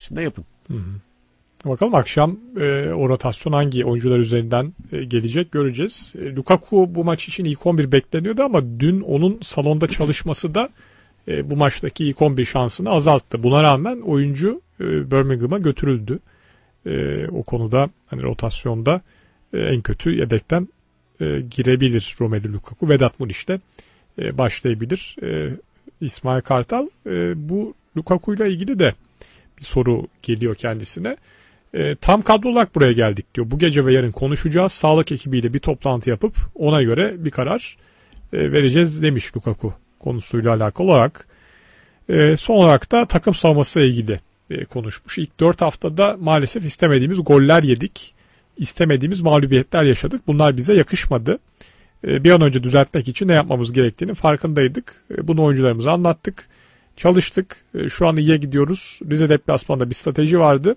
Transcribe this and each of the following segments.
maçında yapın. Hı hı. Bakalım akşam o rotasyon hangi oyuncular üzerinden gelecek göreceğiz. Lukaku bu maç için ilk 11 bekleniyordu ama dün onun salonda çalışması da bu maçtaki ilk 11 şansını azalttı. Buna rağmen oyuncu Birmingham'a götürüldü. O konuda hani rotasyonda en kötü yedekten girebilir Romelu Lukaku. Vedat Muriç de başlayabilir. İsmail Kartal bu Lukaku ile ilgili de bir soru geliyor kendisine. Tam kadro olarak buraya geldik diyor. Bu gece ve yarın konuşacağız. Sağlık ekibiyle bir toplantı yapıp ona göre bir karar vereceğiz demiş Lukaku konusuyla alakalı olarak. Son olarak da takım savunması ile ilgili konuşmuş. İlk 4 haftada maalesef istemediğimiz goller yedik. İstemediğimiz mağlubiyetler yaşadık. Bunlar bize yakışmadı. Bir an önce düzeltmek için ne yapmamız gerektiğini farkındaydık. Bunu oyuncularımıza anlattık. Çalıştık. Şu an iyiye gidiyoruz. Rize deplasmanında bir strateji vardı.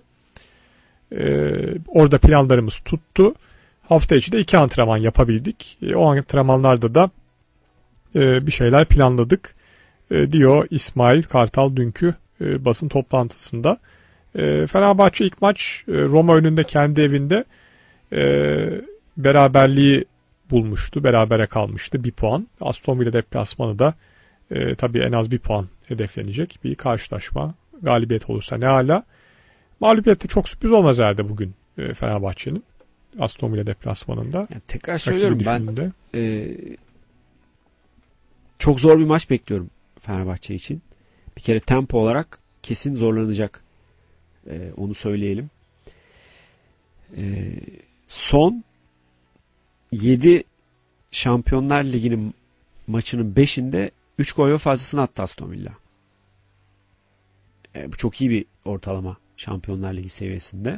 Orada planlarımız tuttu. Hafta içi de 2 antrenman yapabildik. O antrenmanlarda da bir şeyler planladık diyor İsmail Kartal dünkü basın toplantısında. Fenerbahçe ilk maç Roma önünde kendi evinde beraberliği bulmuştu. Berabere kalmıştı. 1 puan. Aston Villa deplasmanı da tabii en az 1 puan hedeflenecek bir karşılaşma. Galibiyet olursa ne hala. Mağlubiyette çok sürpriz olmaz herhalde bugün Fenerbahçe'nin. Aston Villa deplasmanında. Yani tekrar söylüyorum ben çok zor bir maç bekliyorum Fenerbahçe için. Bir kere tempo olarak kesin zorlanacak. Onu söyleyelim. Son 7 Şampiyonlar Ligi'nin maçının 5'inde 3 gol ve fazlasını attı Aston Villa. Bu çok iyi bir ortalama Şampiyonlar Ligi seviyesinde.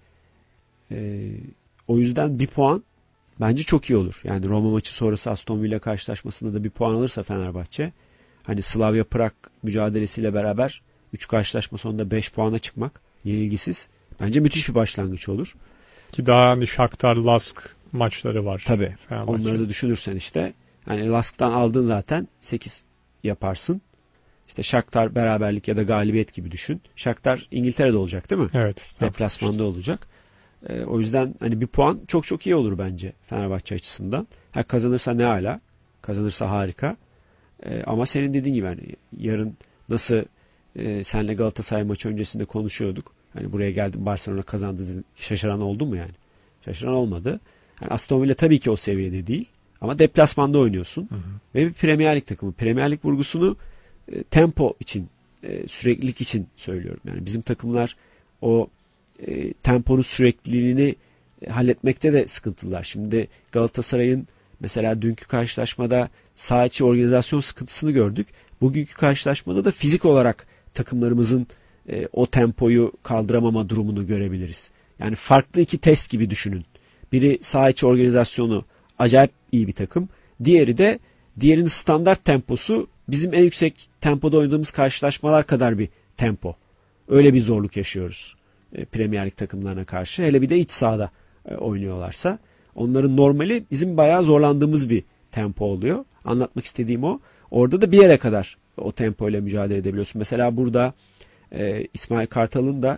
O yüzden 1 puan bence çok iyi olur. Yani Roma maçı sonrası Aston Villa karşılaşmasında da 1 puan alırsa Fenerbahçe, hani Slavia Prag mücadelesiyle beraber 3 karşılaşma sonunda 5 puana çıkmak yenilgisiz. Bence müthiş bir başlangıç olur. Ki daha hani Shakhtar Lask maçları var. Tabii. Onları da düşünürsen işte hani Lask'tan aldın zaten 8 yaparsın. İşte Shakhtar beraberlik ya da galibiyet gibi düşün. Shakhtar İngiltere'de olacak değil mi? Evet. Deplasmanda olacak. O yüzden hani 1 puan çok çok iyi olur bence Fenerbahçe açısından. Kazanırsa ne ala. Kazanırsa harika. Ama senin dediğin gibi hani yarın nasıl senle Galatasaray maçı öncesinde konuşuyorduk. Hani buraya geldim Barcelona kazandı dedim. Şaşıran oldu mu yani? Şaşıran olmadı. Yani Aston Villa tabii ki o seviyede değil. Ama deplasmanda oynuyorsun. Hı hı. Ve bir Premier Lig takımı. Premier Lig vurgusunu tempo için, süreklilik için söylüyorum. Yani bizim takımlar o temponun sürekliliğini halletmekte de sıkıntılar. Şimdi Galatasaray'ın mesela dünkü karşılaşmada saha içi organizasyon sıkıntısını gördük. Bugünkü karşılaşmada da fizik olarak takımlarımızın o tempoyu kaldıramama durumunu görebiliriz. Yani farklı 2 test gibi düşünün. Biri saha içi organizasyonu acayip iyi bir takım. Diğerinin standart temposu bizim en yüksek tempoda oynadığımız karşılaşmalar kadar bir tempo. Öyle bir zorluk yaşıyoruz Premier Lig takımlarına karşı. Hele bir de iç sahada oynuyorlarsa. Onların normali bizim bayağı zorlandığımız bir tempo oluyor. Anlatmak istediğim o. Orada da bir yere kadar o tempoyla mücadele edebiliyorsun. Mesela burada İsmail Kartal'ın da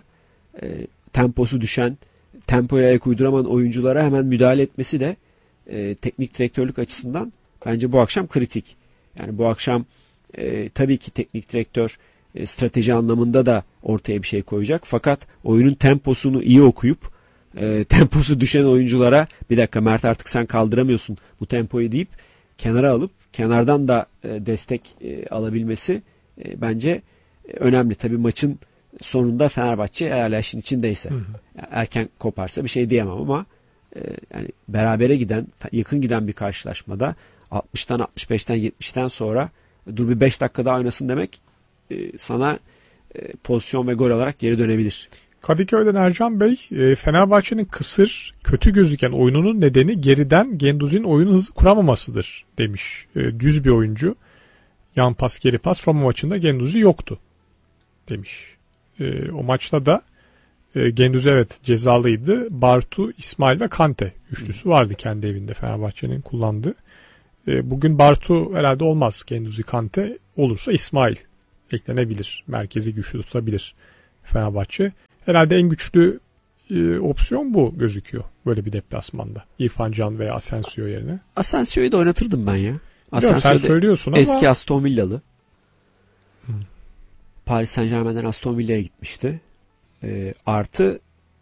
temposu düşen, tempoya ayak uyduramayan oyunculara hemen müdahale etmesi de teknik direktörlük açısından bence bu akşam kritik. Yani bu akşam tabii ki teknik direktör strateji anlamında da ortaya bir şey koyacak. Fakat oyunun temposunu iyi okuyup temposu düşen oyunculara bir dakika Mert artık sen kaldıramıyorsun bu tempoyu deyip kenara alıp kenardan da destek alabilmesi bence önemli. Tabii maçın sonunda Fenerbahçe eğer işin içindeyse erken koparsa bir şey diyemem ama yani berabere giden, yakın giden bir karşılaşmada 60'tan 65'ten 70'ten sonra dur bir 5 dakika daha oynasın demek sana pozisyon ve gol olarak geri dönebilir. Kadıköy'den Ercan Bey, Fenerbahçe'nin kısır, kötü gözüken oyununun nedeni geriden Gendouzi'nin oyun hızı kuramamasıdır demiş. Düz bir oyuncu. Yan pas, geri pas. Roma maçında Gendouzi yoktu demiş. O maçta da Gendouzi evet cezalıydı. Bartu, İsmail ve Kante üçlüsü vardı kendi evinde Fenerbahçe'nin kullandığı. Bugün Bartu herhalde olmaz. Gendouzi, Kante olursa İsmail eklenebilir. Merkezi güçlü tutabilir Fenerbahçe. Herhalde en güçlü opsiyon bu gözüküyor böyle bir deplasmanda. İrfan Can veya Asensio yerine. Asensio'yu da oynatırdım ben ya. Biliyorum, sen söylüyorsun ama. Eski Aston Villalı. Paris Saint-Germain'den Aston Villa'ya gitmişti. Artı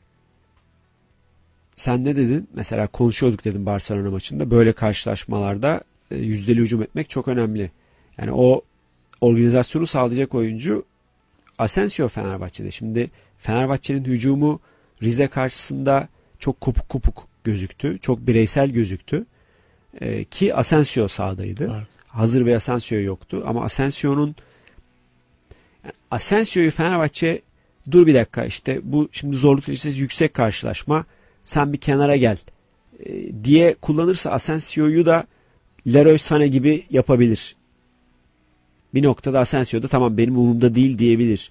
sen ne dedin? Mesela konuşuyorduk dedim Barcelona maçında. Böyle karşılaşmalarda yüzdeli hücum etmek çok önemli. Yani o organizasyonu sağlayacak oyuncu Asensio Fenerbahçe'de. Şimdi Fenerbahçe'nin hücumu Rize karşısında çok kopuk kopuk gözüktü. Çok bireysel gözüktü. Ki Asensio sahadaydı. Evet. Hazır bir Asensio yoktu. Ama Asensio'yu Fenerbahçe dur bir dakika işte bu şimdi zorluk derecesi yüksek karşılaşma sen bir kenara gel diye kullanırsa Asensio'yu da Leroy Sané gibi yapabilir. Bir noktada Asensio da tamam benim umurumda değil diyebilir.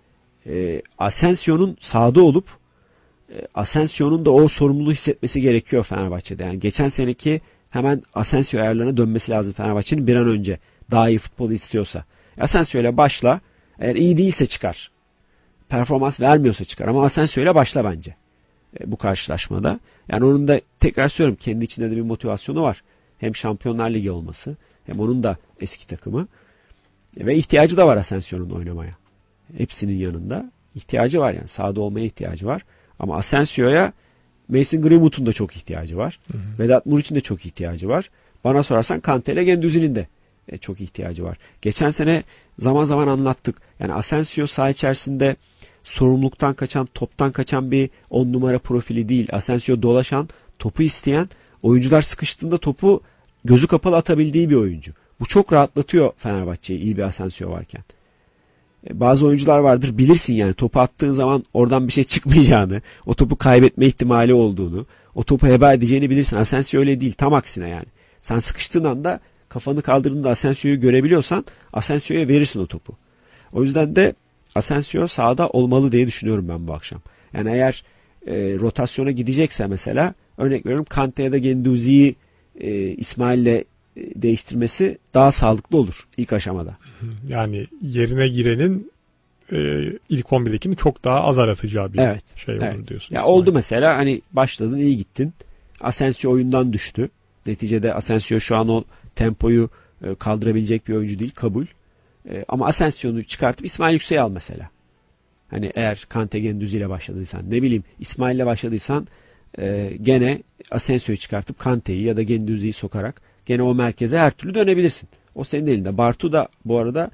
Asensio'nun sahada olup Asensio'nun da o sorumluluğu hissetmesi gerekiyor Fenerbahçe'de. Yani geçen seneki hemen Asensio ayarlarına dönmesi lazım Fenerbahçe'nin bir an önce. Daha iyi futbolu istiyorsa. Asensio ile başla. Eğer iyi değilse çıkar. Performans vermiyorsa çıkar. Ama Asensio ile başla bence. Bu karşılaşmada. Yani onun da tekrar söylüyorum kendi içinde de bir motivasyonu var. Hem Şampiyonlar Ligi olması hem onun da eski takımı. Ve ihtiyacı da var Asensio'nun oynamaya. Hepsinin yanında. İhtiyacı var yani. Sahada olmaya ihtiyacı var. Ama Asensio'ya Mason Greenwood'un da çok ihtiyacı var. Hı hı. Vedat Muriç'in de çok ihtiyacı var. Bana sorarsan Kante ile Gendouzi'nin de çok ihtiyacı var. Geçen sene zaman zaman anlattık. Yani Asensio saha içerisinde sorumluluktan kaçan, toptan kaçan bir 10 numara profili değil. Asensio dolaşan, topu isteyen, oyuncular sıkıştığında topu gözü kapalı atabildiği bir oyuncu. Bu çok rahatlatıyor Fenerbahçe'yi iyi bir Asensio varken. Bazı oyuncular vardır bilirsin yani topu attığın zaman oradan bir şey çıkmayacağını, o topu kaybetme ihtimali olduğunu, o topu heba edeceğini bilirsin. Asensio öyle değil, tam aksine yani. Sen sıkıştığın anda kafanı kaldırdığında Asensio'yu görebiliyorsan Asensio'ya verirsin o topu. O yüzden de Asensio sahada olmalı diye düşünüyorum ben bu akşam. Yani eğer rotasyona gidecekse mesela örnek veriyorum Kante ya da Gendouzi'yi İsmail'le değiştirmesi daha sağlıklı olur ilk aşamada. Yani yerine girenin ilk 11'dekini çok daha az aratacağı bir şey olur diyorsun. Ya oldu mesela hani başladın iyi gittin. Asensio oyundan düştü. Neticede Asensio şu an o tempoyu kaldırabilecek bir oyuncu değil kabul. Ama Asensio'nu çıkartıp İsmail Yüksek'i al mesela. Hani eğer Kante Gendouzi ile başladıysan ne bileyim İsmail ile başladıysan gene Asensio'yu çıkartıp Kante'yi ya da Gendouzi'yi sokarak gene o merkeze her türlü dönebilirsin. O senin elinde. Bartu da bu arada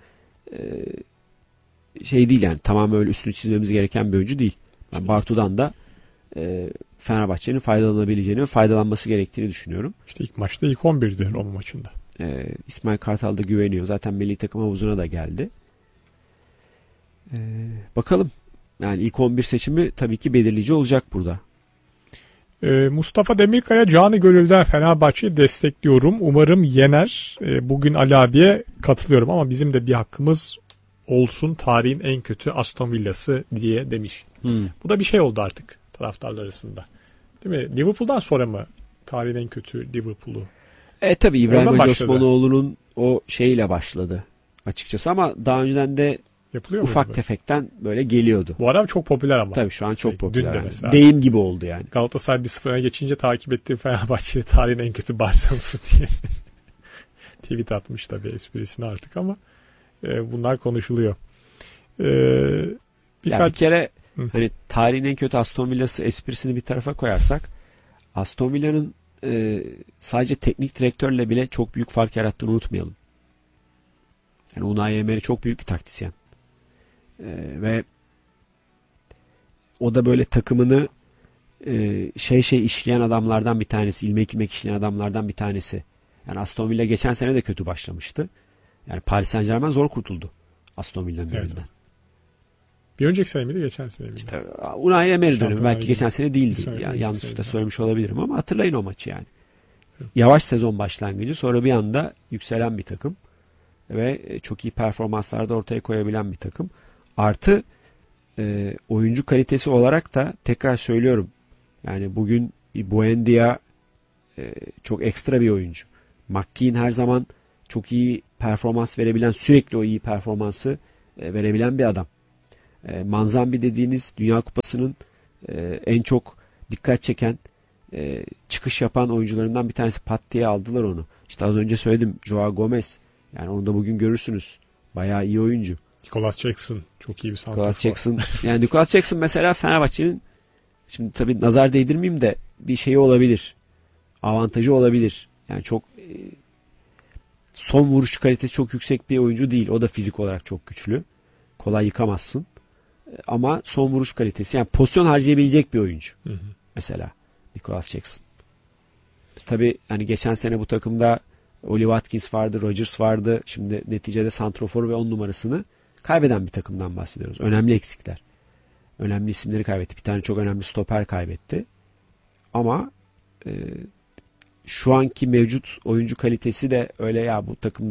şey değil yani tamamen öyle üstünü çizmemiz gereken bir oyuncu değil. Yani Bartu'dan da Fenerbahçe'nin faydalanabileceğini ve faydalanması gerektiğini düşünüyorum. İşte ilk maçta ilk 11'di Roma maçında. İsmail Kartal da güveniyor. Zaten milli takım havuzuna da geldi. Bakalım. Yani ilk 11 seçimi tabii ki belirleyici olacak burada. Mustafa Demirkaya canı gönülden Fenerbahçe'yi destekliyorum. Umarım yener. Bugün Ali abiye katılıyorum ama bizim de bir hakkımız olsun tarihin en kötü Aston Villa'sı diye demiş. Bu da bir şey oldu artık taraftarlar arasında. Değil mi? Liverpool'dan sonra mı tarihin en kötü Liverpool'u? Tabii İbrahim Hacı Osmanoğlu'nun o şeyle başladı açıkçası ama daha önceden de yapılıyor ufak tefekten böyle geliyordu. Bu ara çok popüler ama. Tabii şu an çok popüler. Dün de mesela. Deyim gibi oldu yani. Galatasaray 1-0'a geçince takip ettiğim Fenerbahçe'li tarihin en kötü Barcelona'sı diye tweet atmış tabii esprisini artık ama bunlar konuşuluyor. Bir kere hani tarihin en kötü Aston Villa'sı esprisini bir tarafa koyarsak Aston Villa'nın sadece teknik direktörle bile çok büyük fark yarattığını unutmayalım. Yani Unai Emery çok büyük bir taktisyen. Ve o da böyle takımını işleyen adamlardan bir tanesi, ilmek ilmek işleyen adamlardan bir tanesi. Yani Aston Villa geçen sene de kötü başlamıştı. Yani Paris Saint-Germain zor kurtuldu Aston Villa'nın elinden. Bir önceki sene miydi, geçen sene miydi? İşte Unai Emery dönemi. Belki geçen sene değildi. Yani yanlış da söylemiş olabilirim ama hatırlayın o maçı yani. Yavaş sezon başlangıcı, sonra bir anda yükselen bir takım ve çok iyi performanslarda ortaya koyabilen bir takım. Artı oyuncu kalitesi olarak da tekrar söylüyorum. Yani bugün Buendia çok ekstra bir oyuncu. McKean her zaman çok iyi performans verebilen, sürekli o iyi performansı verebilen bir adam. Manzambi dediğiniz Dünya Kupası'nın en çok dikkat çeken çıkış yapan oyuncularından bir tanesi, pat diye aldılar onu. İşte az önce söyledim, Joao Gomez. Yani onu da bugün görürsünüz. Bayağı iyi oyuncu. Nicolas Jackson çok iyi bir santrafor. Nicolas Jackson. Yani Nicolas Jackson mesela Fenerbahçe'nin, şimdi tabii nazar değdirmeyeyim de, bir şeyi olabilir. Avantajı olabilir. Yani çok son vuruş kalitesi çok yüksek bir oyuncu değil. O da fizik olarak çok güçlü. Kolay yıkamazsın. Ama son vuruş kalitesi, yani pozisyon harcayabilecek bir oyuncu. Hı hı. Mesela Nicolas Jackson. Tabii hani geçen sene bu takımda Oli Watkins vardı, Rodgers vardı. Şimdi neticede santrofor ve 10 numarasını kaybeden bir takımdan bahsediyoruz. Önemli eksikler. Önemli isimleri kaybetti. Bir tane çok önemli stoper kaybetti. Ama şu anki mevcut oyuncu kalitesi de öyle ya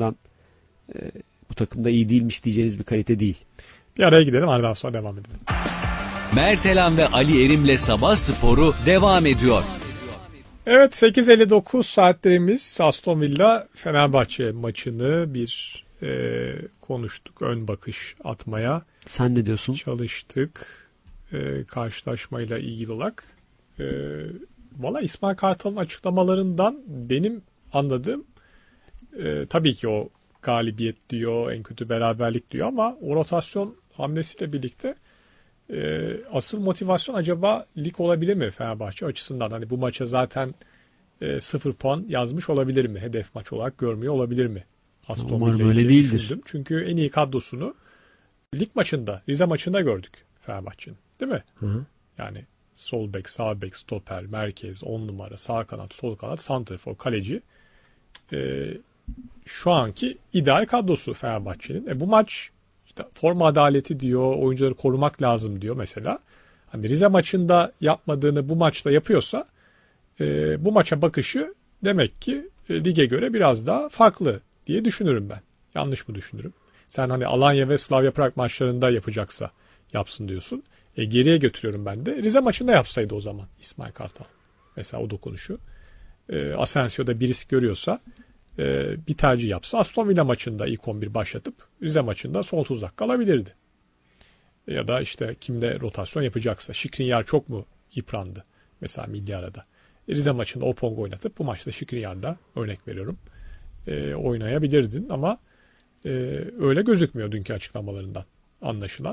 bu takımda iyi değilmiş diyeceğiniz bir kalite değil. Bir araya gidelim, ardından sonra devam edelim. Mertelan ve Ali Erim'le Sabah Sporu devam ediyor. Evet, 8.59 saatlerimiz. Aston Villa Fenerbahçe maçını bir konuştuk. Ön bakış atmaya Sen ne diyorsun? çalıştık. Karşılaşmayla ilgili olarak. Valla İsmail Kartal'ın açıklamalarından benim anladığım, tabii ki o galibiyet diyor, en kötü beraberlik diyor, ama o rotasyon hamlesiyle birlikte asıl motivasyon acaba lig olabilir mi Fenerbahçe açısından? Hani bu maça zaten 0 puan yazmış olabilir mi? Hedef maç olarak görmüyor olabilir mi? Umarım öyle değildir. Düşündüm. Çünkü en iyi kadrosunu lig maçında, Rize maçında gördük Fenerbahçe'nin. Değil mi? Hı hı. Yani sol bek, sağ bek, stoper, merkez, 10 numara, sağ kanat, sol kanat, santrafor, kaleci. Şu anki ideal kadrosu Fenerbahçe'nin. Bu maç işte forma adaleti diyor, oyuncuları korumak lazım diyor mesela. Hani Rize maçında yapmadığını bu maçta yapıyorsa bu maça bakışı demek ki lige göre biraz daha farklı diye düşünürüm ben. Yanlış mı düşünürüm? Sen hani Alanya ve Slavia Prag maçlarında yapacaksa yapsın diyorsun. Geriye götürüyorum ben de. Rize maçında yapsaydı o zaman İsmail Kartal. Mesela o dokunuşu. Asensio'da bir risk görüyorsa bir tercih yapsa Aston Villa maçında ilk 11 başlatıp Rize maçında son 30 dakika alabilirdi. Ya da işte kimde rotasyon yapacaksa. Skriniar çok mu yıprandı? Mesela milli arada. Rize maçında Opong oynatıp bu maçta Skriniar'da, örnek veriyorum, oynayabilirdin ama öyle gözükmüyor dünkü açıklamalarından anlaşılan.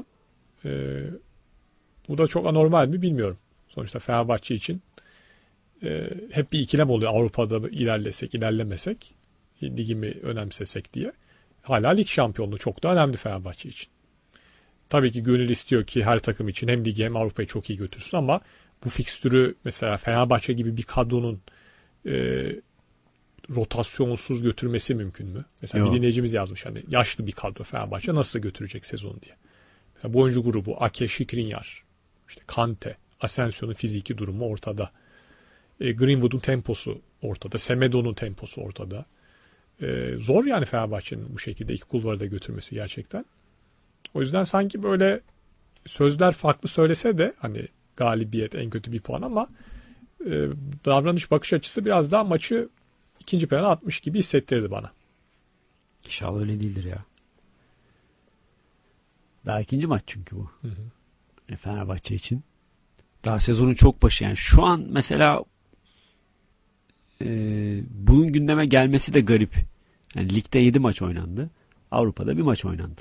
Bu da çok anormal mi bilmiyorum. Sonuçta Fenerbahçe için hep bir ikilem oluyor. Avrupa'da mı ilerlesek, ilerlemesek, ligi mi önemsesek diye. Hala lig şampiyonluğu çok da önemli Fenerbahçe için. Tabii ki gönül istiyor ki her takım için hem ligi hem Avrupa'yı çok iyi götürsün, ama bu fikstürü mesela Fenerbahçe gibi bir kadronun rotasyonsuz götürmesi mümkün mü? Mesela bir dinleyicimiz yazmış, hani yaşlı bir kadro Fenerbahçe nasıl götürecek sezonu diye. Mesela bu oyuncu grubu Ake, Skriniar, işte Kante, Asensio'nun fiziki durumu ortada. Greenwood'un temposu ortada. Semedo'nun temposu ortada. Zor yani Fenerbahçe'nin bu şekilde iki kulvarı da götürmesi gerçekten. O yüzden sanki böyle sözler farklı söylese de hani galibiyet, en kötü bir puan, ama davranış, bakış açısı biraz daha maçı ikinci plana atmış gibi hissettirdi bana. İnşallah öyle değildir ya. Daha ikinci maç çünkü bu. Hı hı. Fenerbahçe için. Daha sezonun çok başı yani. Şu an mesela bunun gündeme gelmesi de garip. Yani ligde 7 maç oynandı. Avrupa'da bir maç oynandı.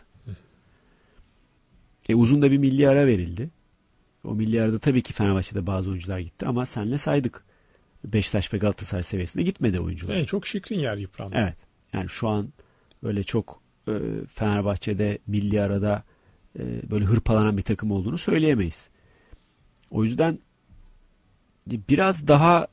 Uzun da bir milli ara verildi. O milli arada tabii ki Fenerbahçe'de bazı oyuncular gitti ama senle saydık. Beşiktaş ve Galatasaray seviyesinde gitmedi oyuncular. En çok Skriniar yıprandı. Evet. Yani şu an öyle çok Fenerbahçe'de milli arada böyle hırpalanan bir takım olduğunu söyleyemeyiz. O yüzden biraz daha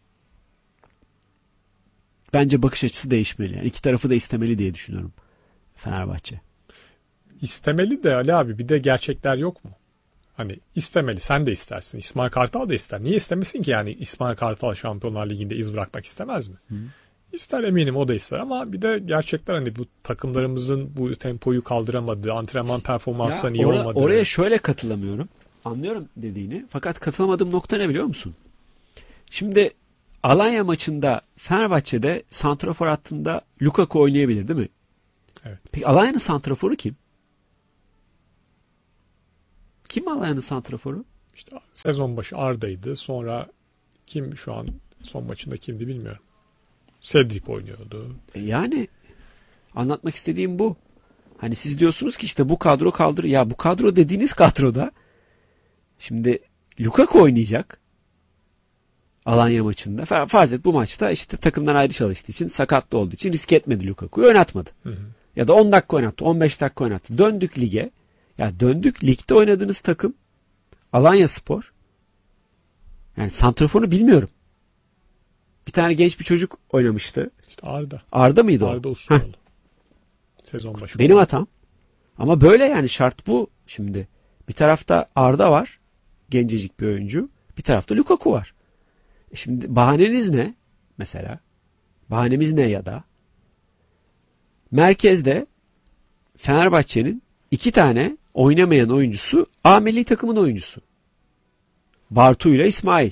bence bakış açısı değişmeli. Yani iki tarafı da istemeli diye düşünüyorum Fenerbahçe. İstemeli de Ali abi, bir de gerçekler yok mu? Hani istemeli, sen de istersin. İsmail Kartal da ister. Niye istemesin ki yani? İsmail Kartal Şampiyonlar Ligi'nde iz bırakmak istemez mi? Hı. İster, eminim o da ister, ama bir de gerçekler, hani bu takımlarımızın bu tempoyu kaldıramadığı, antrenman performanslarının iyi olmadığı. Oraya şöyle katılamıyorum. Anlıyorum dediğini. Fakat katılamadığım nokta ne biliyor musun? Şimdi Alanya maçında Fenerbahçe'de santrafor hattında Lukaku oynayabilir değil mi? Evet. Peki Alanya'nın santraforu kim? Kim Alanya'nın santraforu? İşte sezon başı Arda'ydı. Sonra kim şu an son maçında kimdi bilmiyorum. Cedric oynuyordu. Yani anlatmak istediğim bu. Hani siz diyorsunuz ki işte bu kadro kaldır. Ya bu kadro dediğiniz kadroda şimdi Lukaku oynayacak Alanya maçında. Farz et bu maçta işte takımdan ayrı çalıştığı için, sakatlı olduğu için risk etmedi Lukaku'yu, oynatmadı. Ya da 10 dakika oynattı, 15 dakika oynattı. Döndük lige. Ya döndük, ligde oynadığınız takım Alanyaspor. Yani santraforunu bilmiyorum. Bir tane genç bir çocuk oynamıştı. İşte Arda. Arda mıydı o? Arda Usluoğlu. Sezon başı. Benim hatam. Ama böyle yani, şart bu şimdi. Bir tarafta Arda var. Gencecik bir oyuncu. Bir tarafta Lukaku var. Şimdi bahaneniz ne? Mesela. Bahanemiz ne ya da? Merkezde Fenerbahçe'nin 2 tane oynamayan oyuncusu A milli takımın oyuncusu. Bartu ile İsmail.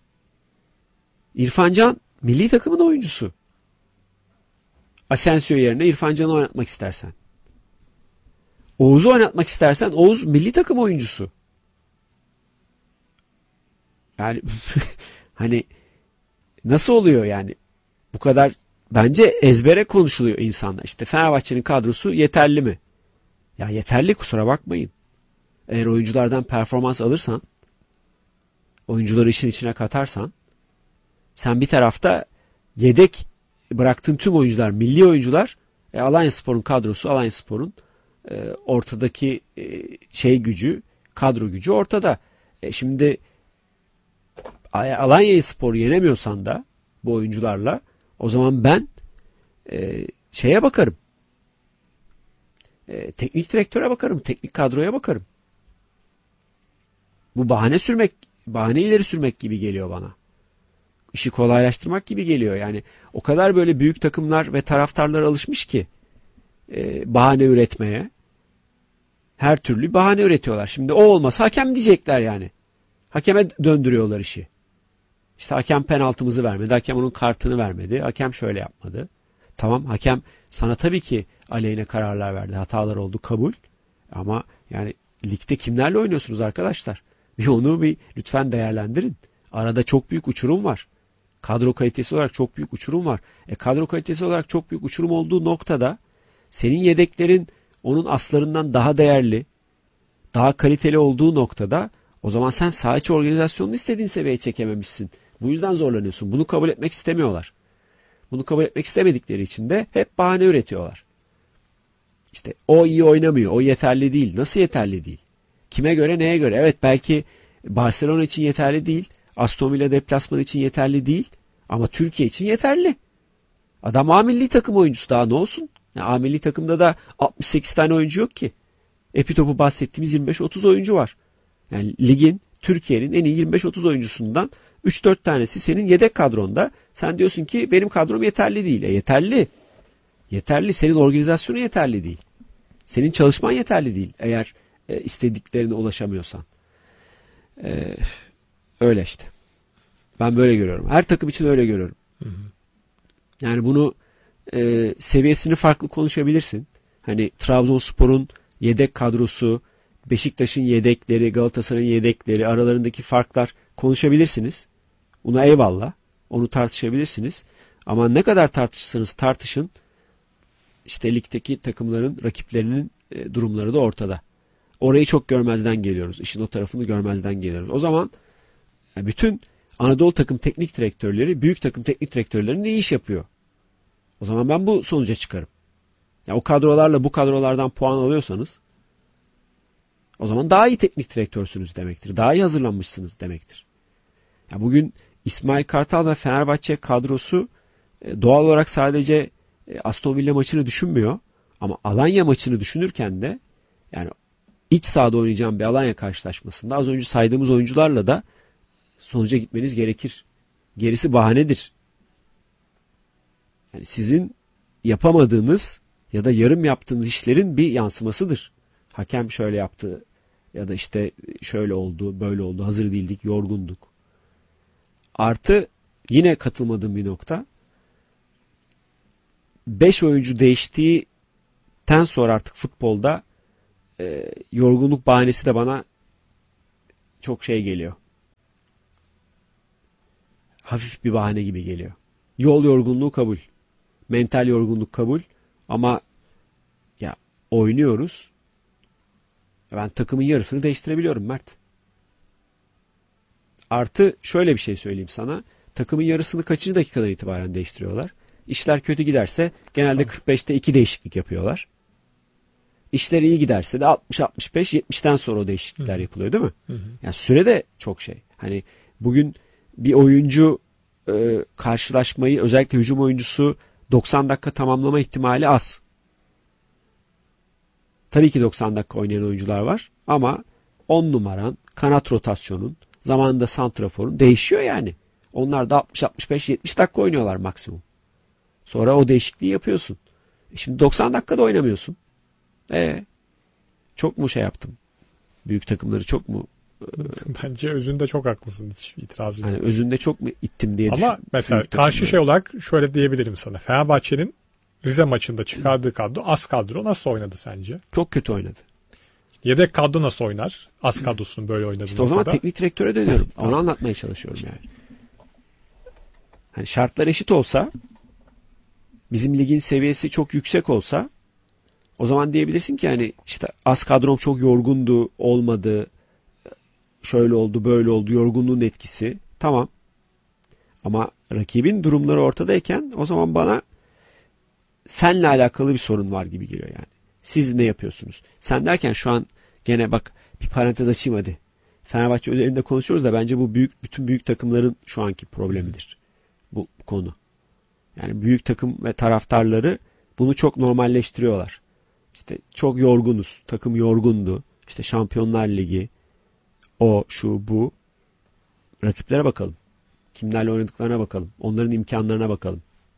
İrfan Can milli takımın oyuncusu. Asensio yerine İrfan Can'ı oynatmak istersen. Oğuz'u oynatmak istersen Oğuz milli takım oyuncusu. Yani hani nasıl oluyor yani? Bu kadar bence ezbere konuşuluyor insanlar. İşte Fenerbahçe'nin kadrosu yeterli mi? Ya yeterli, kusura bakmayın. Eğer oyunculardan performans alırsan, oyuncuları işin içine katarsan, sen bir tarafta yedek bıraktığın tüm oyuncular milli oyuncular, Alanyaspor'un kadrosu, Alanyaspor'un ortadaki şey gücü, kadro gücü ortada. Şimdi Alanyaspor yenemiyorsan da bu oyuncularla, o zaman ben şeye bakarım. Teknik direktöre bakarım, teknik kadroya bakarım. Bu bahane ileri sürmek gibi geliyor bana. İşi kolaylaştırmak gibi geliyor. Yani o kadar böyle büyük takımlar ve taraftarlar alışmış ki bahane üretmeye. Her türlü bahane üretiyorlar. Şimdi o olmasa hakem diyecekler yani. Hakeme döndürüyorlar işi. İşte hakem penaltımızı vermedi, hakem onun kartını vermedi, hakem şöyle yapmadı. Tamam, hakem sana tabii ki aleyhine kararlar verdi, hatalar oldu, kabul. Ama yani ligde kimlerle oynuyorsunuz arkadaşlar? Bir lütfen değerlendirin. Arada çok büyük uçurum var. Kadro kalitesi olarak çok büyük uçurum var. Kadro kalitesi olarak çok büyük uçurum olduğu noktada senin yedeklerin onun aslarından daha değerli, daha kaliteli olduğu noktada, o zaman sen saha içi organizasyonunu istediğin seviyeye çekememişsin. Bu yüzden zorlanıyorsun. Bunu kabul etmek istemiyorlar. Bunu kabul etmek istemedikleri için de hep bahane üretiyorlar. İşte o iyi oynamıyor, o yeterli değil. Nasıl yeterli değil? Kime göre, neye göre? Evet, belki Barcelona için yeterli değil, Aston Villa deplasmanı için yeterli değil, ama Türkiye için yeterli. Adam A milli takım oyuncusu, daha ne olsun? Yani A milli takımda da 68 tane oyuncu yok ki. Epitop'u bahsettiğimiz 25-30 oyuncu var. Yani ligin, Türkiye'nin en iyi 25-30 oyuncusundan 3-4 tanesi senin yedek kadronda. Sen diyorsun ki benim kadrom yeterli değil. Yeterli. Yeterli. Senin organizasyonun yeterli değil. Senin çalışman yeterli değil. Eğer istediklerine ulaşamıyorsan. Öyle işte. Ben böyle görüyorum. Her takım için öyle görüyorum. Yani bunu seviyesini farklı konuşabilirsin. Hani Trabzonspor'un yedek kadrosu, Beşiktaş'ın yedekleri, Galatasaray'ın yedekleri, aralarındaki farklar konuşabilirsiniz. Buna eyvallah. Onu tartışabilirsiniz. Ama ne kadar tartışırsanız tartışın, işte ligdeki takımların, rakiplerinin durumları da ortada. Orayı çok görmezden geliyoruz. İşin o tarafını görmezden geliyoruz. O zaman bütün Anadolu takım teknik direktörleri, büyük takım teknik direktörleri ne iş yapıyor? O zaman ben bu sonuca çıkarım. Ya o kadrolarla bu kadrolardan puan alıyorsanız, o zaman daha iyi teknik direktörsünüz demektir. Daha iyi hazırlanmışsınız demektir. Ya bugün İsmail Kartal ve Fenerbahçe kadrosu doğal olarak sadece Aston Villa maçını düşünmüyor. Ama Alanya maçını düşünürken de, yani iç sahada oynayacağım bir Alanya karşılaşmasında az önce saydığımız oyuncularla da sonuca gitmeniz gerekir. Gerisi bahanedir. Yani sizin yapamadığınız ya da yarım yaptığınız işlerin bir yansımasıdır. Hakem şöyle yaptı ya da işte şöyle oldu, böyle oldu, hazır değildik, yorgunduk. Artı yine katılmadığım bir nokta, 5 oyuncu değiştiğinden sonra artık futbolda yorgunluk bahanesi de bana çok şey geliyor. Hafif bir bahane gibi geliyor. Yol yorgunluğu kabul. Mental yorgunluk kabul. Ama ya oynuyoruz. Ben takımın yarısını değiştirebiliyorum Mert. Artı şöyle bir şey söyleyeyim sana. Takımın yarısını kaçıncı dakikadan itibaren değiştiriyorlar? İşler kötü giderse genelde 45'te 2 değişiklik yapıyorlar. İşler iyi giderse de 60-65 70'ten sonra o değişiklikler yapılıyor değil mi? Yani süre de çok şey. Hani bugün bir oyuncu karşılaşmayı özellikle hücum oyuncusu 90 dakika tamamlama ihtimali az. Tabii ki 90 dakika oynayan oyuncular var ama 10 numaran, kanat rotasyonun, zamanında santraforun değişiyor yani. Onlar da 60-65-70 dakika oynuyorlar maksimum. Sonra o değişikliği yapıyorsun. Şimdi 90 dakikada oynamıyorsun. Çok mu şey yaptım? Büyük takımları çok mu? Bence özünde çok haklısın. Hiç itiraz yok. Hani özünde çok mu ittim diye düşün. Ama mesela karşı şey olarak şöyle diyebilirim sana. Fenerbahçe'nin Rize maçında çıkardığı kadro, az kadro nasıl oynadı sence? Çok kötü oynadı. Yedek kadro nasıl oynar? Az kadrosunun böyle oynadığı İşte o zaman teknik direktöre dönüyorum. Onu anlatmaya çalışıyorum yani. Hani şartlar eşit olsa, bizim ligin seviyesi çok yüksek olsa, o zaman diyebilirsin ki hani işte az kadrom çok yorgundu, olmadı, şöyle oldu, böyle oldu, yorgunluğun etkisi. Tamam. Ama rakibin durumları ortadayken o zaman bana senle alakalı bir sorun var gibi geliyor yani. Siz ne yapıyorsunuz? Sen derken şu an gene bak bir parantez açayım hadi. Fenerbahçe üzerinde konuşuyoruz da bence bu bütün büyük takımların şu anki problemidir. Bu konu. Yani büyük takım ve taraftarları bunu çok normalleştiriyorlar. İşte çok yorgunuz. Takım yorgundu. İşte Şampiyonlar Ligi, o, şu, bu. Rakiplere bakalım. Kimlerle oynadıklarına bakalım. Onların imkanlarına bakalım.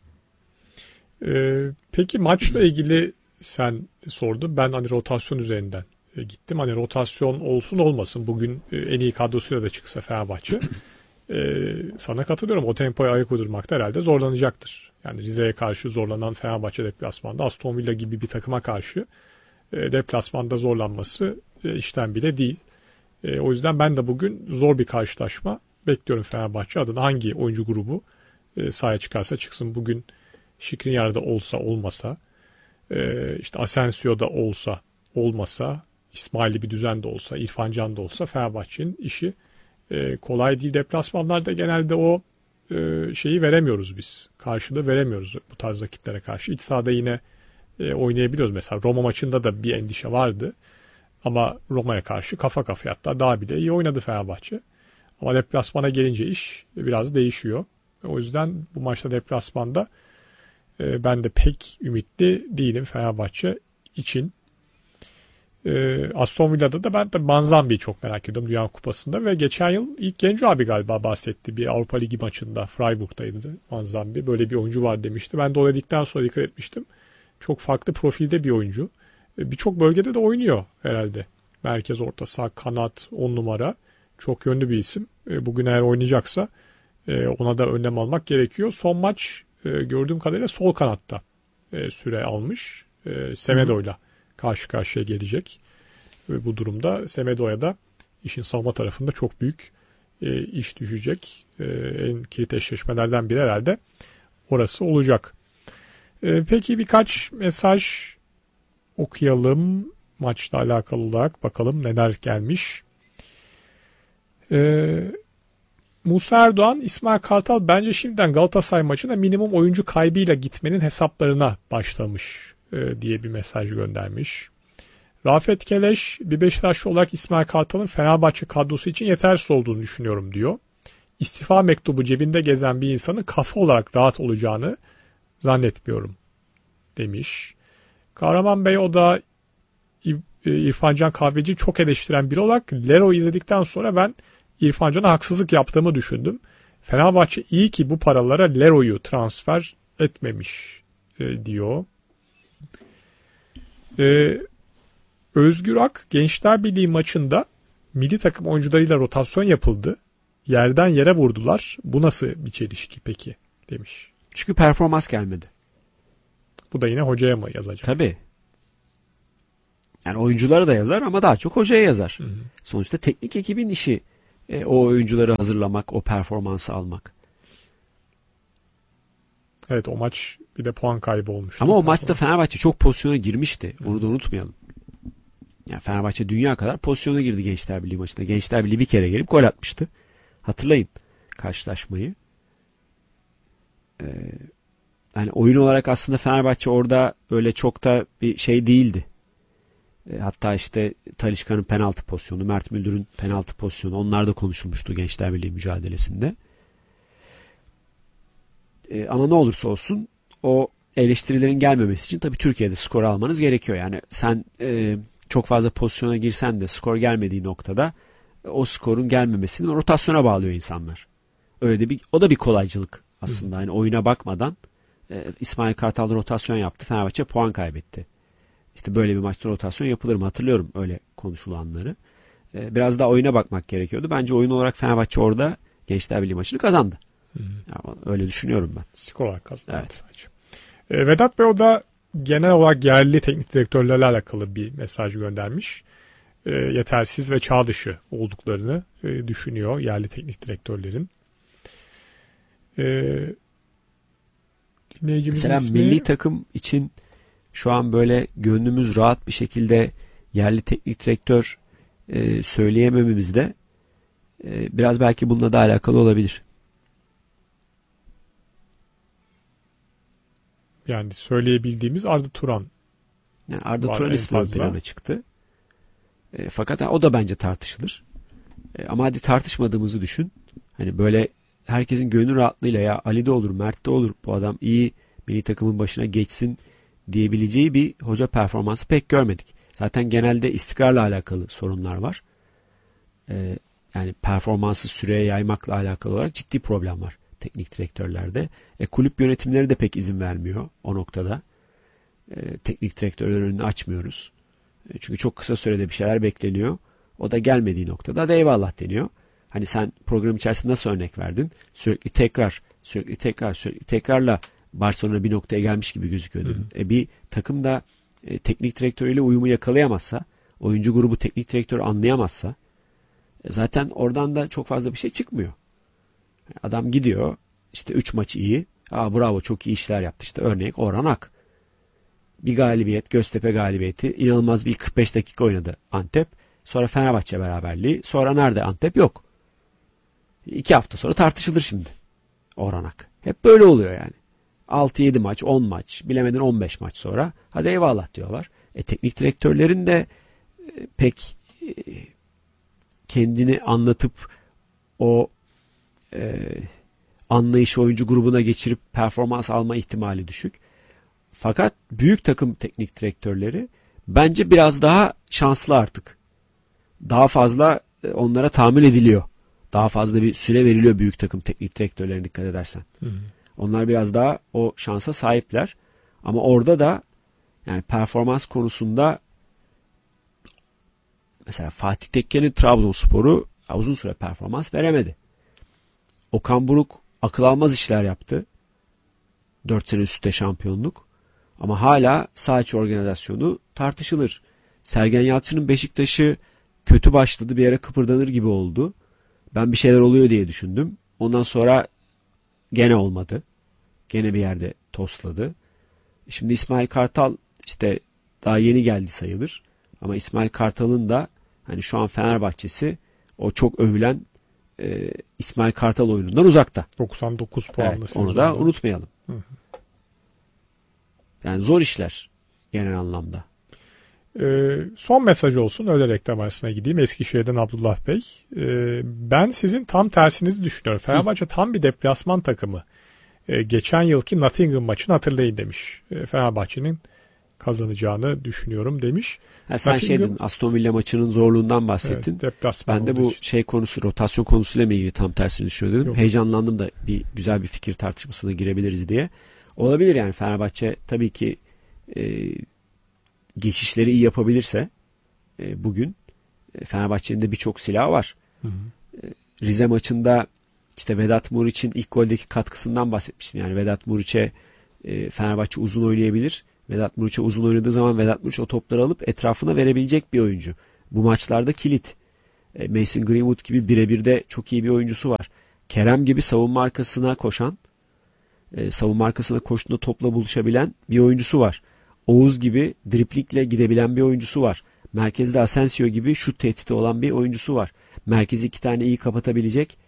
Peki maçla ilgili sen sordun. Ben hani rotasyon üzerinden gittim. Hani rotasyon olsun olmasın. Bugün en iyi kadrosuyla da çıksa Fenerbahçe. Sana katılıyorum. O tempoya ayak uydurmakta herhalde zorlanacaktır. Yani Rize'ye karşı zorlanan Fenerbahçe deplasmanda Aston Villa gibi bir takıma karşı deplasmanda zorlanması işten bile değil. O yüzden ben de bugün zor bir karşılaşma bekliyorum Fenerbahçe adına. Hangi oyuncu grubu sahaya çıkarsa çıksın. Bugün Skriniar'da olsa olmasa, işte Asensio'da olsa olmasa, İsmail'i bir düzende olsa, İrfan Can da olsa Fenerbahçe'nin işi kolay değil. Deplasmanlarda genelde o şeyi veremiyoruz biz. Karşılığı veremiyoruz bu tarz rakiplere karşı. İç sahada yine oynayabiliyoruz. Mesela Roma maçında da bir endişe vardı. Ama Roma'ya karşı kafa kafaya hatta daha bile iyi oynadı Fenerbahçe. Ama deplasmana gelince iş biraz değişiyor. O yüzden bu maçta deplasmanda ben de pek ümitli değilim Fenerbahçe için. Aston Villa'da da ben de Manzambi'yi çok merak ediyorum Dünya Kupası'nda ve geçen yıl ilk Genco abi galiba bahsetti. Bir Avrupa Ligi maçında Freiburg'daydı Manzambi. Böyle bir oyuncu var demişti. Ben de o dedikten sonra dikkat etmiştim. Çok farklı profilde bir oyuncu. Birçok bölgede de oynuyor herhalde. Merkez orta saha, kanat, 10 numara. Çok yönlü bir isim. Bugün eğer oynayacaksa ona da önlem almak gerekiyor. Son maç gördüğüm kadarıyla sol kanatta süre almış. Semedo'yla karşı karşıya gelecek. Ve bu durumda Semedo'ya da işin savunma tarafında çok büyük iş düşecek. En kilit eşleşmelerden biri herhalde orası olacak. Peki birkaç mesaj okuyalım. Maçla alakalı olarak bakalım neler gelmiş. Musa Erdoğan, İsmail Kartal bence şimdiden Galatasaray maçına minimum oyuncu kaybıyla gitmenin hesaplarına başlamış diye bir mesaj göndermiş. Rafet Keleş, bir Beşiktaşlı olarak İsmail Kartal'ın Fenerbahçe kadrosu için yetersiz olduğunu düşünüyorum diyor. İstifa mektubu cebinde gezen bir insanın kafa olarak rahat olacağını zannetmiyorum demiş. Kahraman Bey o da İrfan Can Kahveci çok eleştiren biri olarak Leroy izledikten sonra ben İrfan Can'a haksızlık yaptığımı düşündüm. Fenerbahçe iyi ki bu paralara Leroy'u transfer etmemiş diyor. Özgür Ak Gençler Birliği maçında milli takım oyuncularıyla rotasyon yapıldı. Yerden yere vurdular. Bu nasıl bir çelişki peki demiş. Çünkü performans gelmedi. Bu da yine hocaya mı yazacak? Tabii. Yani oyunculara da yazar ama daha çok hocaya yazar. Hı hı. Sonuçta teknik ekibin işi o oyuncuları hazırlamak, o performansı almak. Evet, o maç bir de puan kaybı olmuştu. Ama o maçta Fenerbahçe çok pozisyona girmişti. Onu da unutmayalım. Yani Fenerbahçe dünya kadar pozisyona girdi Gençler Birliği maçında. Gençler Birliği bir kere gelip gol atmıştı. Hatırlayın karşılaşmayı. Yani oyun olarak aslında Fenerbahçe orada öyle çok da bir şey değildi. Hatta işte Talisca'nın penaltı pozisyonu, Mert Müldür'ün penaltı pozisyonu, onlar da konuşulmuştu Gençler Birliği mücadelesinde. Ama ne olursa olsun o eleştirilerin gelmemesi için tabii Türkiye'de skor almanız gerekiyor. Yani sen çok fazla pozisyona girsen de skor gelmediği noktada o skorun gelmemesini rotasyona bağlıyor insanlar. Öyle de o da bir kolaycılık aslında. Yani oyuna bakmadan İsmail Kartal rotasyon yaptı. Fenerbahçe puan kaybetti. İşte böyle bir maçta rotasyon yapılır mı? Hatırlıyorum öyle konuşulanları. Biraz daha oyuna bakmak gerekiyordu. Bence oyun olarak Fenerbahçe orada Gençler Birliği maçını kazandı. Yani öyle düşünüyorum ben. Skor olarak kazandı Evet. sadece. Vedat Bey o da genel olarak yerli teknik direktörlerle alakalı bir mesaj göndermiş. Yetersiz ve çağ dışı olduklarını düşünüyor yerli teknik direktörlerin. Mesela milli takım için şu an böyle gönlümüz rahat bir şekilde yerli teknik direktör söyleyemememiz de biraz belki bununla da alakalı olabilir. Yani söyleyebildiğimiz Arda Turan. Yani Arda Turan ismi ön plana çıktı. Fakat o da bence tartışılır. Ama hadi tartışmadığımızı düşün. Hani böyle herkesin gönül rahatlığıyla ya Ali de olur, Mert de olur, bu adam iyi milli takımın başına geçsin diyebileceği bir hoca performansı pek görmedik. Zaten genelde istikrarla alakalı sorunlar var. Yani performansı süreye yaymakla alakalı olarak ciddi problem var teknik direktörlerde. Kulüp yönetimleri de pek izin vermiyor o noktada. Teknik direktörlerin önünü açmıyoruz. Çünkü çok kısa sürede bir şeyler bekleniyor. O da gelmediği noktada da eyvallah deniyor. Hani sen program içerisinde nasıl örnek verdin? Sürekli tekrarla Barcelona bir noktaya gelmiş gibi gözüküyordu. Bir takım da teknik direktörüyle uyumu yakalayamazsa, oyuncu grubu teknik direktörü anlayamazsa zaten oradan da çok fazla bir şey çıkmıyor. Adam gidiyor, işte 3 maç iyi. Bravo, çok iyi işler yaptı. İşte örnek Orhan Ak. Bir galibiyet, Göztepe galibiyeti. İnanılmaz bir 45 dakika oynadı Antep. Sonra Fenerbahçe beraberliği. Sonra nerede Antep? Yok. 2 hafta sonra tartışılır şimdi Orhan Ak. Hep böyle oluyor yani. 6-7 maç, 10 maç, bilemedin 15 maç sonra hadi eyvallah diyorlar. Teknik direktörlerin de pek kendini anlatıp o anlayışı oyuncu grubuna geçirip performans alma ihtimali düşük. Fakat büyük takım teknik direktörleri bence biraz daha şanslı artık. Daha fazla onlara tahammül ediliyor. Daha fazla bir süre veriliyor büyük takım teknik direktörlerine dikkat edersen. Onlar biraz daha o şansa sahipler. Ama orada da yani performans konusunda mesela Fatih Tekke'nin Trabzonspor'u uzun süre performans veremedi. Okan Buruk akıl almaz işler yaptı. 4 sene üstte şampiyonluk. Ama hala saha içi organizasyonu tartışılır. Sergen Yalçın'ın Beşiktaş'ı kötü başladı, bir yere kıpırdanır gibi oldu. Ben bir şeyler oluyor diye düşündüm. Ondan sonra gene olmadı. Gene bir yerde tosladı. Şimdi İsmail Kartal işte daha yeni geldi sayılır. Ama İsmail Kartal'ın da hani şu an Fenerbahçe'si o çok övülen İsmail Kartal oyunundan uzakta. 99 puanlı. Evet, onu da unutmayalım. Yani zor işler genel anlamda. Son mesaj olsun, öyle reklam arasına gideyim. Eskişehir'den Abdullah Bey. Ben sizin tam tersinizi düşünüyorum. Fenerbahçe tam bir deplasman takımı. Geçen yılki Nottingham maçını hatırlayın demiş. Fenerbahçe'nin kazanacağını düşünüyorum demiş. Sen Aston Villa maçının zorluğundan bahsettin. Evet, ben de bu konusu, rotasyon konusuyla ilgili tam tersini düşünüyorum dedim. Yok. Heyecanlandım da güzel bir fikir tartışmasına girebiliriz diye. Olabilir yani Fenerbahçe tabii ki geçişleri iyi yapabilirse bugün Fenerbahçe'nin de birçok silahı var. Rize maçında işte Vedat Muriç'in ilk goldeki katkısından bahsetmiştim. Yani Vedat Muriç'e Fenerbahçe uzun oynayabilir. Vedat Muriç'e uzun oynadığı zaman Vedat Muriç o topları alıp etrafına verebilecek bir oyuncu. Bu maçlarda kilit. Mason Greenwood gibi birebir de çok iyi bir oyuncusu var. Kerem gibi savunma arkasına koşan, savunma arkasına koştuğunda topla buluşabilen bir oyuncusu var. Oğuz gibi driplikle gidebilen bir oyuncusu var. Merkezde Asensio gibi şut tehdidi olan bir oyuncusu var. Merkezi 2 tane iyi kapatabilecek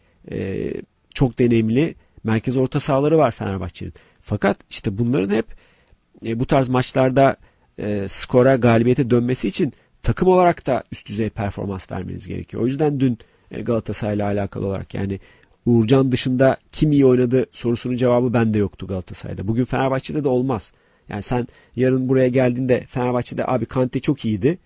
çok deneyimli merkez orta sahaları var Fenerbahçe'nin. Fakat işte bunların hep bu tarz maçlarda skora, galibiyete dönmesi için takım olarak da üst düzey performans vermeniz gerekiyor. O yüzden dün Galatasaray'la alakalı olarak, yani Uğurcan dışında kim iyi oynadı sorusunun cevabı bende yoktu Galatasaray'da. Bugün Fenerbahçe'de de olmaz. Yani sen yarın buraya geldiğinde Fenerbahçe'de abi Kante çok iyiydi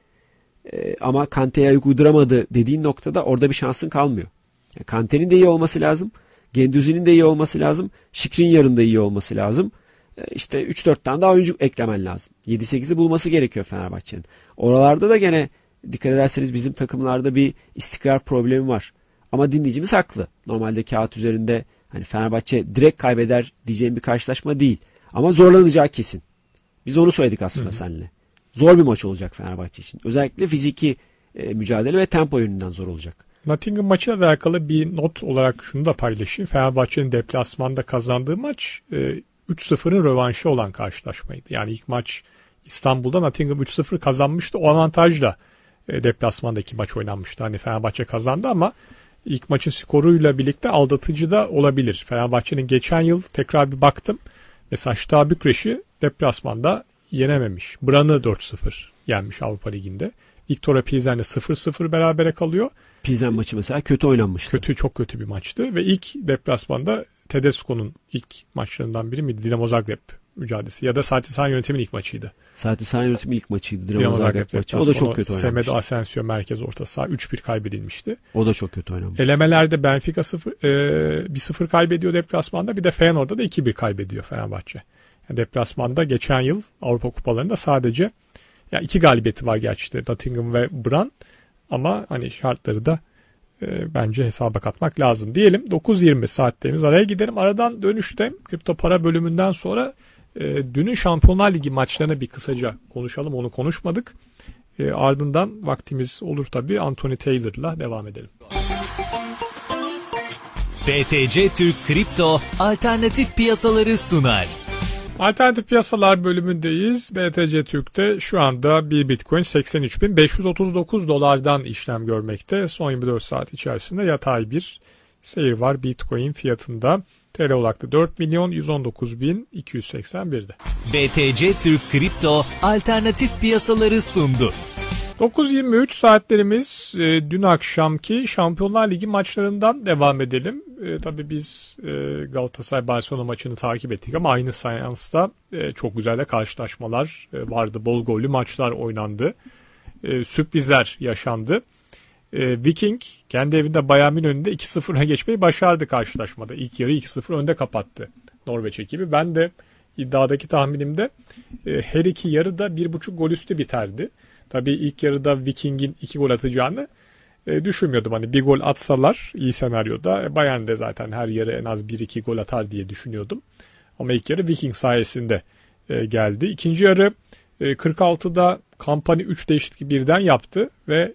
ama Kante'ye ayak uyduramadı dediğin noktada orada bir şansın kalmıyor. Yani Kante'nin de iyi olması lazım. Gendüzi'nin de iyi olması lazım. Skriniar'ın da iyi olması lazım. İşte 3-4 tane daha oyuncu eklemen lazım. 7-8'i bulması gerekiyor Fenerbahçe'nin. Oralarda da gene dikkat ederseniz bizim takımlarda bir istikrar problemi var. Ama dinleyicimiz haklı. Normalde kağıt üzerinde hani Fenerbahçe direkt kaybeder diyeceğim bir karşılaşma değil. Ama zorlanacağı kesin. Biz onu söyledik aslında seninle. Zor bir maç olacak Fenerbahçe için. Özellikle fiziki mücadele ve tempo yönünden zor olacak. Nottingham maçıyla alakalı bir not olarak şunu da paylaşayım. Fenerbahçe'nin deplasmanda kazandığı maç 3-0'ın rövanşı olan karşılaşmaydı. Yani ilk maç İstanbul'da Nottingham 3-0 kazanmıştı. O avantajla deplasmandaki maç oynanmıştı. Hani Fenerbahçe kazandı ama ilk maçın skoruyla birlikte aldatıcı da olabilir. Fenerbahçe'nin geçen yıl tekrar bir baktım. Mesela Steaua Bükreş'i deplasmanda yenememiş. Bran'ı 4-0 yenmiş Avrupa Ligi'nde. Viktoria Pilsen'le 0-0 berabere kalıyor. Pilsen maçı mesela kötü oynanmıştı. Çok kötü bir maçtı ve ilk deplasmanda Tedesco'nun ilk maçlarından biri miydi? Dinamo Zagreb mücadelesi ya da Fatih Sağ yönetimin ilk maçıydı. Fatih Sağ yönetimin ilk maçıydı Dinamo Zagreb maçı. O da çok kötü oynamıştı. Semedo Asensio merkez orta saha 3-1 kaybedilmişti. O da çok kötü oynamıştı. Elemelerde Benfica 1-0 kaybediyor deplasmanda. Bir de Feyenoord'da da 2-1 kaybediyor Fenerbahçe. Yani deplasmanda geçen yıl Avrupa Kupalarında sadece 2 galibiyeti var gerçi de Nottingham ve Brann, ama hani şartları da bence hesaba katmak lazım. Diyelim 9:20 saatlerimiz, araya gidelim. Aradan dönüşte kripto para bölümünden sonra dünün Şampiyonlar Ligi maçlarına bir kısaca konuşalım. Onu konuşmadık. Ardından vaktimiz olur tabii Anthony Taylor'la devam edelim. BTC Türk Kripto alternatif piyasaları sunar. Alternatif piyasalar bölümündeyiz. BTC Türk'te şu anda bir Bitcoin 83.539 dolardan işlem görmekte. Son 24 saat içerisinde yatay bir seyir var Bitcoin fiyatında. TL olarak da 4.119.281'de. BTC Türk Kripto alternatif piyasaları sundu. 9:23 saatlerimiz, dün akşamki Şampiyonlar Ligi maçlarından devam edelim. Tabii biz Galatasaray Barcelona maçını takip ettik ama aynı seansta çok güzel de karşılaşmalar vardı. Bol gollü maçlar oynandı. Sürprizler yaşandı. Viking kendi evinde Bayern Münih önünde 2-0 öne geçmeyi başardı karşılaşmada. İlk yarı 2-0 önde kapattı Norveç ekibi. Ben de iddiadaki tahminimde her iki yarı da 1.5 gol üstü biterdi. Tabii ilk yarıda Viking'in 2 gol atacağını düşünmüyordum. Hani bir gol atsalar iyi senaryoda Bayern de zaten her yarı en az 1-2 gol atar diye düşünüyordum. Ama ilk yarı Viking sayesinde geldi. İkinci yarı 46'da Kompany 3 değişiklik birden yaptı ve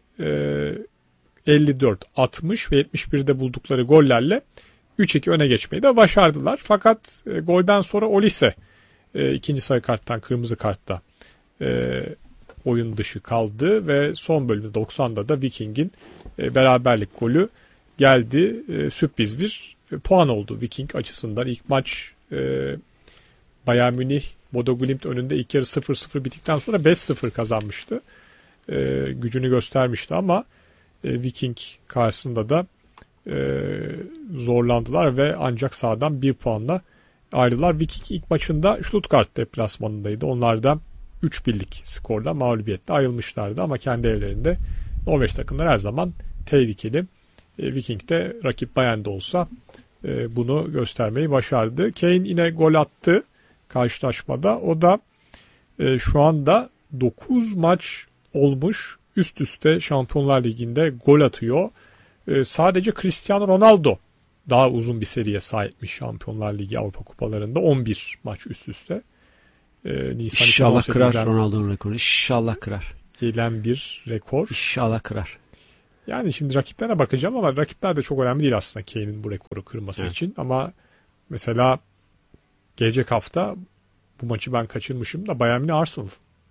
54, 60 ve 71'de buldukları gollerle 3-2 öne geçmeyi de başardılar. Fakat golden sonra Olise ikinci sarı karttan, kırmızı kartta oyun dışı kaldı ve son bölümde 90'da da Viking'in beraberlik golü geldi. Sürpriz bir puan oldu Viking açısından. İlk maç Bayern Münih Bodo Glimt önünde ilk yarı 0-0 bittikten sonra 5-0 kazanmıştı. Gücünü göstermişti ama Viking karşısında da zorlandılar ve ancak sahadan 1 puanla ayrıldılar. Viking ilk maçında Stuttgart deplasmanındaydı. Onlar da 3-1'lik skorla mağlubiyetle ayrılmışlardı ama kendi evlerinde Norveç takımları her zaman tehlikeli. Viking de rakip Bayern'de olsa bunu göstermeyi başardı. Kane yine gol attı karşılaşmada. O da şu anda 9 maç olmuş üst üste Şampiyonlar Ligi'nde gol atıyor. Sadece Cristiano Ronaldo daha uzun bir seriye sahipmiş Şampiyonlar Ligi Avrupa Kupalarında. 11 maç üst üste. Nisan İnşallah kırar Ronaldo'nun rekoru. İnşallah kırar. Gelen bir rekor. İnşallah kırar. Yani şimdi rakiplere bakacağım ama rakipler de çok önemli değil aslında Kane'in bu rekoru kırması Evet. için. Ama mesela gelecek hafta bu maçı ben kaçırmışım da Bayern Münih Arsenal.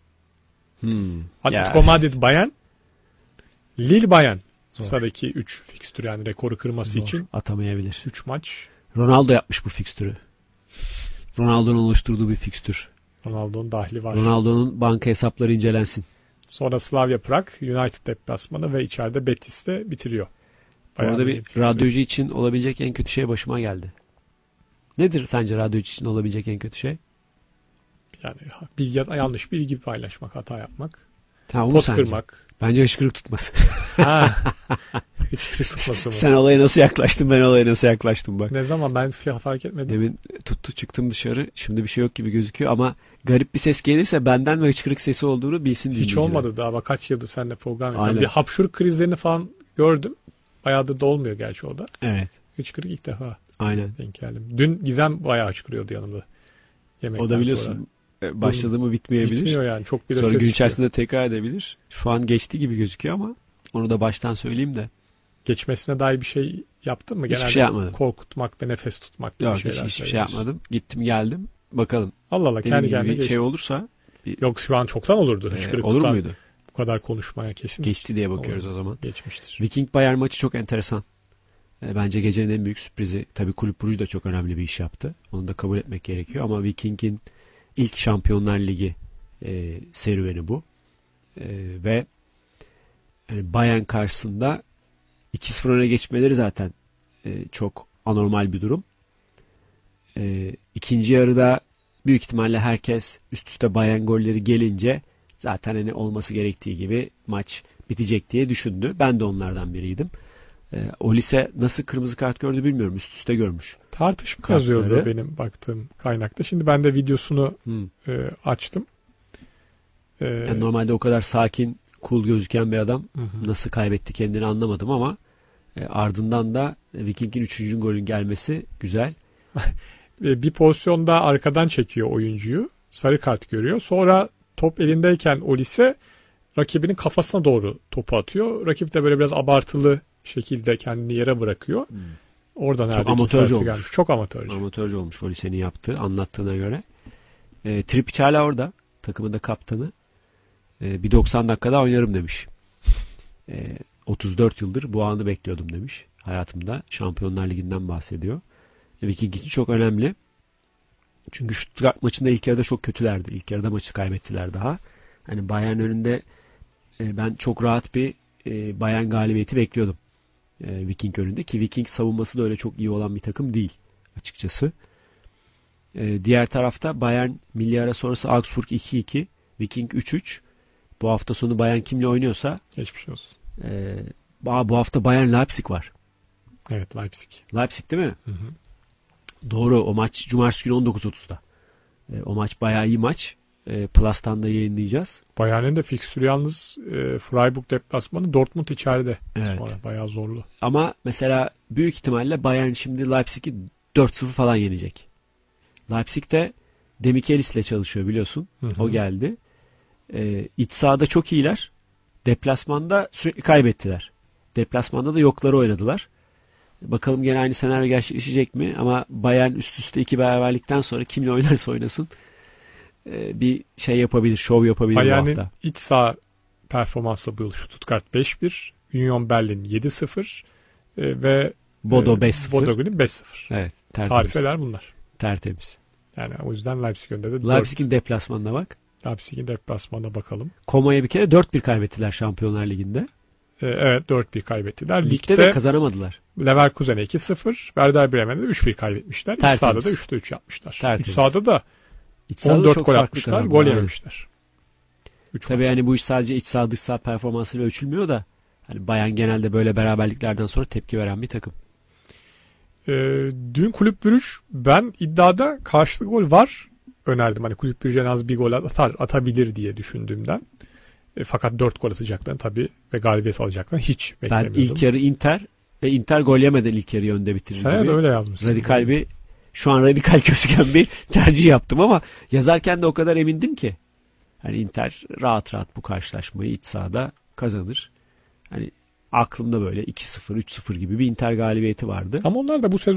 Atletico Madrid Bayern, Lille Bayern. Zor. Sıradaki 3 fikstür yani rekoru kırması Zor. için Atamayabilir. 3 maç. Ronaldo yapmış bu fikstürü. Ronaldo'nun oluşturduğu bir fikstür. Ronaldo'nun dahli var. Ronaldo'nun banka hesapları incelensin. Sonra Slavia Prag, United deplasmanı ve içeride Betis'te bitiriyor. Bayern Orada bir Münih fikstürü. radyocu için olabilecek en kötü şey başıma geldi. Nedir sence radyocu için olabilecek en kötü şey? Yani yanlış bilgi paylaşmak, hata yapmak, Ha, pot sence? kırmak. Bence hışkırık tutması. Ha. Hiç tutması mı? Sen olaya nasıl yaklaştın, ben olaya nasıl yaklaştım bak. Ne zaman ben fark etmedim. Demin tuttu çıktım dışarı. Şimdi bir şey yok gibi gözüküyor ama garip bir ses gelirse benden ve hıçkırık sesi olduğunu bilsin Hiç dinleyiciler. olmadı daha. Bak kaç yıldır seninle program yapıyorum. Aynen. Bir hapşuruk krizlerini falan gördüm. Bayağıdır da olmuyor gerçi o da. Evet. Hıçkırık ilk defa Aynen. denk geldim. Dün Gizem bayağı hıçkırıyordu yanımda. Yemekten O da biliyorsun başladı mı bitmeyebilir. Bitmiyor yani. Çok bir de Sonra ses gün çıkıyor. içerisinde tekrar edebilir. Şu an geçti gibi gözüküyor ama onu da baştan söyleyeyim de. Geçmesine dair bir şey yaptın mı? Hiçbir Genelde şey yapmadım. korkutmak ve nefes tutmak gibi Yok şeyler. hiçbir şey söylüyorsun. yapmadım. Gittim geldim. Bakalım. Allah Allah Dediğim kendi gibi kendine bir geçti. şey olursa Yok şu an çoktan olurdu. Hıçkırık olur tutan muydu? bu kadar konuşmaya kesin. Geçti diye bakıyoruz Olur. o zaman. Geçmiştir. Viking Bayern maçı çok enteresan. Bence gecenin en büyük sürprizi. Tabii Kulüp Brugge da çok önemli bir iş yaptı. Onu da kabul etmek gerekiyor. Ama Viking'in ilk Şampiyonlar Ligi serüveni bu. Ve yani Bayern karşısında 2-0 öne geçmeleri zaten çok anormal bir durum. İkinci yarıda büyük ihtimalle herkes üst üste Bayern golleri gelince zaten hani olması gerektiği gibi maç bitecek diye düşündü. Ben de onlardan biriydim. Olise nasıl kırmızı kart gördü bilmiyorum. Üst üste görmüş. Tartışma Kartları. yazıyordu benim baktığım kaynakta. Şimdi ben de videosunu açtım. Yani normalde o kadar sakin, cool gözüken bir adam Hı hı. nasıl kaybetti kendini anlamadım ama ardından da Viking'in 3. golün gelmesi güzel. Bir pozisyonda arkadan çekiyor oyuncuyu. Sarı kart görüyor. Sonra top elindeyken Olise rakibinin kafasına doğru topu atıyor. Rakip de böyle biraz abartılı şekilde kendini yere bırakıyor. Oradan Çok neredeki amatörce serti olmuş. gelmiş. Çok amatörce. Amatörce olmuş Olise'nin yaptığı anlattığına göre. Trippic hala orada. Takımın da kaptanı. Bir 90 dakikada oynarım demiş. 34 yıldır bu anı bekliyordum demiş. Hayatımda Şampiyonlar Ligi'nden bahsediyor. Viking için çok önemli. Çünkü Stuttgart maçında ilk yarıda çok kötülerdi. İlk yarıda maçı kaybettiler daha. Hani Bayern önünde ben çok rahat bir Bayern galibiyeti bekliyordum. Viking önünde ki Viking savunması da öyle çok iyi olan bir takım değil açıkçası. Diğer tarafta Bayern milli ara sonrası Augsburg 2-2, Viking 3-3. Bu hafta sonu Bayern kimle oynuyorsa Geçmiş olsun. bu hafta Bayern Leipzig var. Evet Leipzig. Leipzig değil mi? Hı hı. Doğru. O maç Cumartesi günü 19.30'da. O maç bayağı iyi maç. Plus'tan da yayınlayacağız. Bayern'in de fikstürü yalnız Freiburg deplasmanı Dortmund içeride. Evet. Sonra bayağı zorlu. Ama mesela büyük ihtimalle Bayern şimdi Leipzig'i 4-0 falan yenecek. Leipzig de Demichelis ile çalışıyor biliyorsun. Hı hı. O geldi. İç sahada çok iyiler. Deplasmanda sürekli kaybettiler. Deplasmanda da yokları oynadılar. Bakalım gene aynı senaryo gerçekleşecek mi? Ama Bayern üst üste 2 beraberlikten sonra kimle oynarsa oynasın bir şey yapabilir, şov yapabilir bu Bayern'in hafta. iç saha performansı bu yıl Stuttgart 5-1, Union Berlin 7-0 ve Bodo 5-0. Bodo Glimt 5-0. Evet, tertemiz. Tarifeler bunlar. Tertemiz. Yani o yüzden Leipzig önde de 4. Leipzig'in deplasmanına bak. Leipzig'in deplasmanına bakalım. Koma'ya bir kere 4-1 kaybettiler Şampiyonlar Ligi'nde. Evet 4-1 kaybettiler. Ligde de kazanamadılar. Leverkusen'e 2-0, Werder Bremen'e de 3-1 kaybetmişler. İç Tertemiz. sahada da 3'te 3 yapmışlar. Tertemiz. İç sahada da İç sahada 14 çok gol farklı atmışlar, kazandılar. gol Evet. yememişler. 3 Tabii yani bu iş sadece iç saha dış saha performansıyla ölçülmüyor da hani Bayern genelde böyle beraberliklerden sonra tepki veren bir takım. Dün Kulüp Brugge ben iddiada karşılıklı gol var önerdim. Hani Kulüp Brugge en az bir gol atabilir diye düşündüğümden. Fakat 4 gol atacaklarını tabii ve galibiyet alacaklarını hiç Ben beklemiyordum. ilk yarı Inter ve Inter gol yemeden ilk yarıyı önde bitirir Sen gibi. de öyle yazmışsın. Radikal bir şu an radikal gözüken bir tercih yaptım ama yazarken de o kadar emindim ki. Hani Inter rahat rahat bu karşılaşmayı iç sahada kazanır. Hani aklımda böyle 2-0, 3-0 gibi bir Inter galibiyeti vardı. Ama onlar da bu sezon